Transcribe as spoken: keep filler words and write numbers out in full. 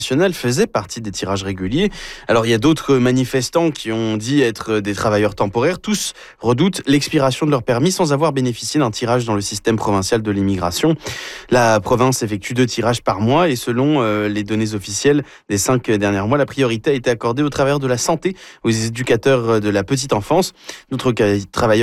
faisait partie des tirages réguliers. Alors il y a d'autres manifestants qui ont dit être des travailleurs temporaires. Tous redoutent l'expiration de leur permis sans avoir bénéficié d'un tirage dans le système provincial de l'immigration. La province effectue deux tirages par mois et selon euh, les données officielles des cinq derniers mois, la priorité a été accordée aux travailleurs de la santé, aux éducateurs de la petite enfance. D'autres travailleurs